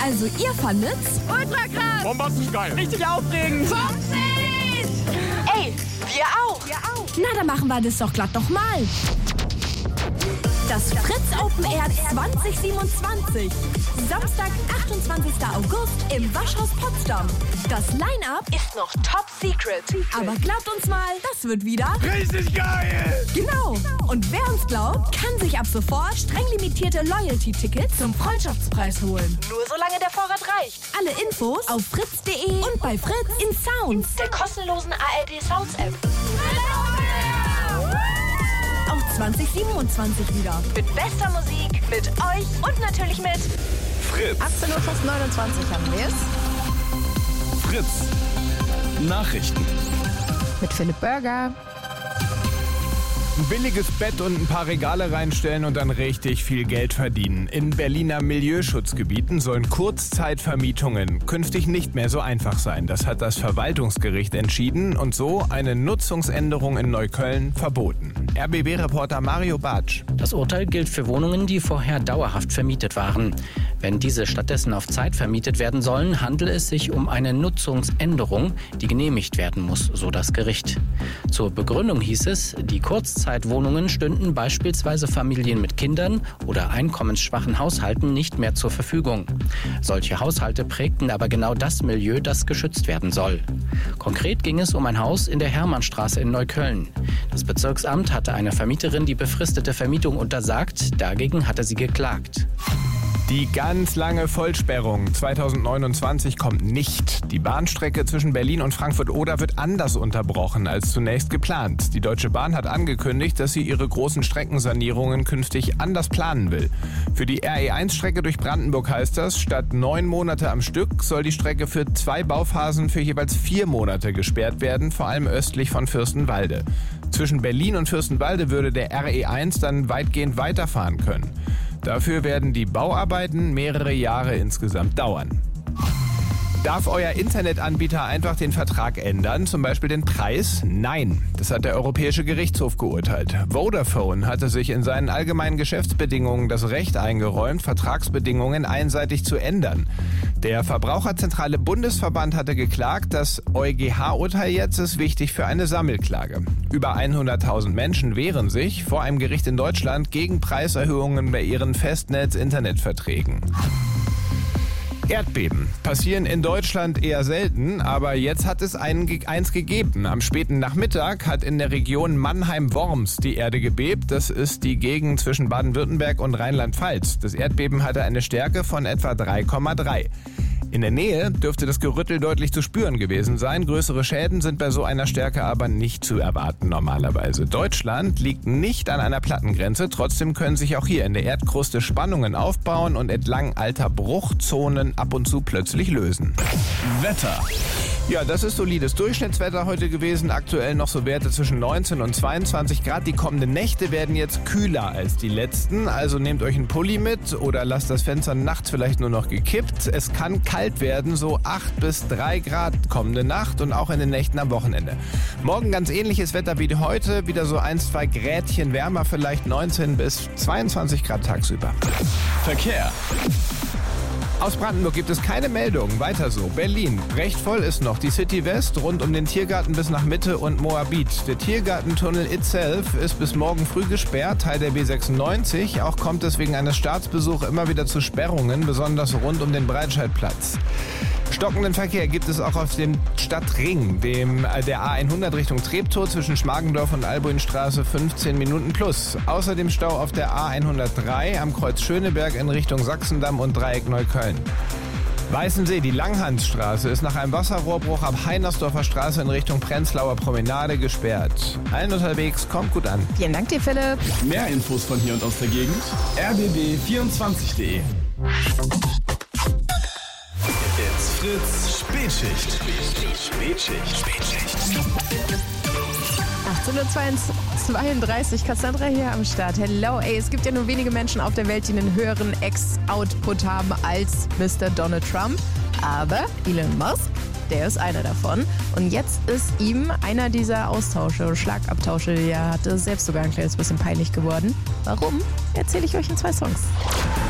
Also ihr fandet's? Ultra krass! Bombastisch geil! Richtig aufregend! Ey, wir auch! Na, dann machen wir das doch glatt nochmal. Das Fritz Open Air 2027. Samstag, 28. August im Waschhaus Potsdam. Das Line-Up ist noch top secret. Aber glaubt uns mal, das wird wieder Richtig geil! genau. Und wer uns glaubt, kann sich ab sofort streng limitierte Loyalty-Tickets zum Freundschaftspreis holen. Nur solange der Vorrat reicht. Alle Infos auf fritz.de und bei Fritz in Sounds, der kostenlosen ARD Sounds App. Auch 2027 wieder. Mit bester Musik, mit euch und natürlich mit Fritz. 18 Uhr fast 29 haben wir es. Fritz. Nachrichten. Mit Philipp Burger. Ein billiges Bett und ein paar Regale reinstellen und dann richtig viel Geld verdienen. In Berliner Milieuschutzgebieten sollen Kurzzeitvermietungen künftig nicht mehr so einfach sein. Das hat das Verwaltungsgericht entschieden und so eine Nutzungsänderung in Neukölln verboten. RBB-Reporter Mario Bartsch. Das Urteil gilt für Wohnungen, die vorher dauerhaft vermietet waren. Wenn diese stattdessen auf Zeit vermietet werden sollen, handelt es sich um eine Nutzungsänderung, die genehmigt werden muss, so das Gericht. Zur Begründung hieß es, die Kurzzeitwohnungen stünden beispielsweise Familien mit Kindern oder einkommensschwachen Haushalten nicht mehr zur Verfügung. Solche Haushalte prägten aber genau das Milieu, das geschützt werden soll. Konkret ging es um ein Haus in der Hermannstraße in Neukölln. Das Bezirksamt hatte einer Vermieterin die befristete Vermietung untersagt, dagegen hatte sie geklagt. Die ganz lange Vollsperrung 2029 kommt nicht. Die Bahnstrecke zwischen Berlin und Frankfurt-Oder wird anders unterbrochen als zunächst geplant. Die Deutsche Bahn hat angekündigt, dass sie ihre großen Streckensanierungen künftig anders planen will. Für die RE1-Strecke durch Brandenburg heißt das, statt 9 Monate am Stück soll die Strecke für 2 Bauphasen für jeweils 4 Monate gesperrt werden, vor allem östlich von Fürstenwalde. Zwischen Berlin und Fürstenwalde würde der RE1 dann weitgehend weiterfahren können. Dafür werden die Bauarbeiten mehrere Jahre insgesamt dauern. Darf euer Internetanbieter einfach den Vertrag ändern, zum Beispiel den Preis? Nein, das hat der Europäische Gerichtshof geurteilt. Vodafone hatte sich in seinen allgemeinen Geschäftsbedingungen das Recht eingeräumt, Vertragsbedingungen einseitig zu ändern. Der Verbraucherzentrale Bundesverband hatte geklagt, das EuGH-Urteil jetzt ist wichtig für eine Sammelklage. Über 100.000 Menschen wehren sich vor einem Gericht in Deutschland gegen Preiserhöhungen bei ihren Festnetz-Internetverträgen. Erdbeben passieren in Deutschland eher selten, aber jetzt hat es eins gegeben. Am späten Nachmittag hat in der Region Mannheim-Worms die Erde gebebt. Das ist die Gegend zwischen Baden-Württemberg und Rheinland-Pfalz. Das Erdbeben hatte eine Stärke von etwa 3,3. In der Nähe dürfte das Gerüttel deutlich zu spüren gewesen sein. Größere Schäden sind bei so einer Stärke aber nicht zu erwarten normalerweise. Deutschland liegt nicht an einer Plattengrenze. Trotzdem können sich auch hier in der Erdkruste Spannungen aufbauen und entlang alter Bruchzonen ab und zu plötzlich lösen. Wetter. Ja, das ist solides Durchschnittswetter heute gewesen. Aktuell noch so Werte zwischen 19 und 22 Grad. Die kommenden Nächte werden jetzt kühler als die letzten. Also nehmt euch einen Pulli mit oder lasst das Fenster nachts vielleicht nur noch gekippt. Es kann kalt werden, so 8 bis 3 Grad kommende Nacht und auch in den Nächten am Wochenende. Morgen ganz ähnliches Wetter wie heute. Wieder so 1-2 Grädchen wärmer, vielleicht 19 bis 22 Grad tagsüber. Verkehr. Aus Brandenburg gibt es keine Meldungen. Weiter so. Berlin. Recht voll ist noch die City West rund um den Tiergarten bis nach Mitte und Moabit. Der Tiergartentunnel itself ist bis morgen früh gesperrt, Teil der B96. Auch kommt es wegen eines Staatsbesuchs immer wieder zu Sperrungen, besonders rund um den Breitscheidplatz. Stockenden Verkehr gibt es auch auf dem Stadtring, der A100 Richtung Treptow zwischen Schmargendorf und Albuinstraße 15 Minuten plus. Außerdem Stau auf der A103 am Kreuz Schöneberg in Richtung Sachsendamm und Dreieck Neukölln. Weißensee, die Langhansstraße ist nach einem Wasserrohrbruch ab Heinersdorfer Straße in Richtung Prenzlauer Promenade gesperrt. Allen unterwegs, kommt gut an. Vielen Dank dir, Philipp. Mehr Infos von hier und aus der Gegend. rbb24.de. It's Fritz Spätschicht. Spätschicht. 18.32 Uhr, Cassandra hier am Start. Hello, es gibt ja nur wenige Menschen auf der Welt, die einen höheren Ex-Output haben als Mr. Donald Trump. Aber Elon Musk, der ist einer davon. Und jetzt ist ihm einer dieser Austausche, Schlagabtausche, die er hatte, selbst sogar ein kleines bisschen peinlich geworden. Warum? Erzähle ich euch in 2 Songs.